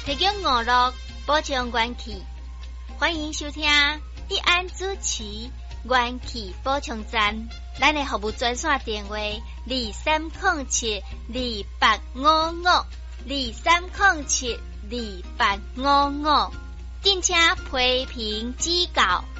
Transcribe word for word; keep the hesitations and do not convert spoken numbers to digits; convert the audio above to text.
提供娱乐，保障元气。欢迎收听一安主持元气补充站。咱的服务专线电话：二三零七二八五五，二三零七二八五五。敬请批评指教。